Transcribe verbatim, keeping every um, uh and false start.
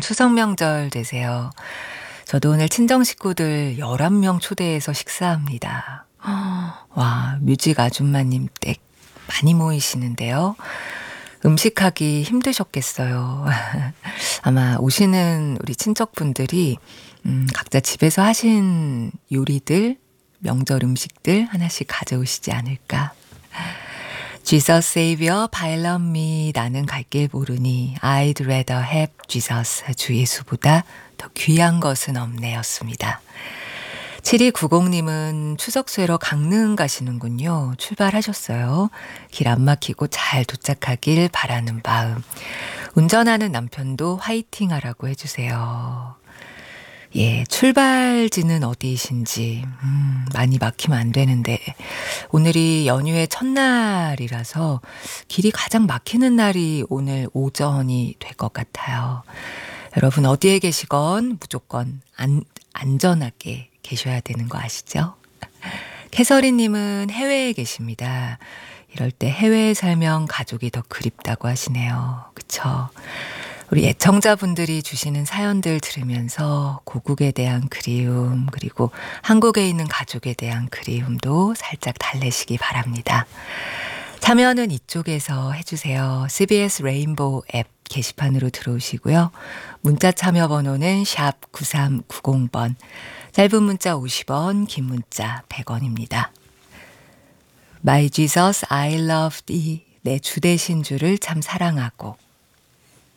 추석 명절 되세요. 저도 오늘 친정 식구들 열한 명 초대해서 식사합니다. 와, 뮤직 아줌마님 댁 많이 모이시는데요. 음식하기 힘드셨겠어요. 아마 오시는 우리 친척분들이 음, 각자 집에서 하신 요리들, 명절 음식들 하나씩 가져오시지 않을까. Jesus Savior, by love me, 나는 갈 길 모르니, I'd rather have Jesus, 주 예수보다 더 귀한 것은 없네였습니다. 칠이구공님은 추석 쇠러 강릉 가시는군요. 출발하셨어요. 길 안 막히고 잘 도착하길 바라는 마음. 운전하는 남편도 화이팅 하라고 해주세요. 예, 출발지는 어디이신지, 음, 많이 막히면 안 되는데, 오늘이 연휴의 첫날이라서 길이 가장 막히는 날이 오늘 오전이 될 것 같아요. 여러분 어디에 계시건 무조건 안, 안전하게 계셔야 되는 거 아시죠? 캐서린님은 해외에 계십니다. 이럴 때 해외에 살면 가족이 더 그립다고 하시네요. 그쵸? 우리 애청자분들이 주시는 사연들 들으면서 고국에 대한 그리움, 그리고 한국에 있는 가족에 대한 그리움도 살짝 달래시기 바랍니다. 참여는 이쪽에서 해주세요. 씨비에스 레인보우 앱 게시판으로 들어오시고요. 문자 참여 번호는 샵 구삼구공 번, 짧은 문자 오십 원, 긴 문자 백 원입니다. My Jesus, I love thee. 내 주 되신 주를 참 사랑하고